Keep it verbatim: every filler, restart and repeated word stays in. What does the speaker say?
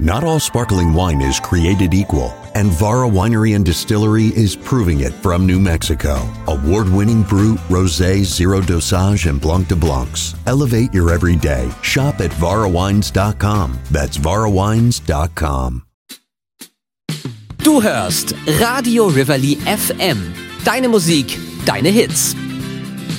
Not all sparkling wine is created equal, and Vara Winery and Distillery is proving it from New Mexico. Award-winning Brut, Rosé, Zero Dosage, and Blanc de Blancs. Elevate your everyday. Shop at vara wines dot com. That's vara wines dot com. Du hörst Radio Rivoli F M. Deine Musik, deine Hits.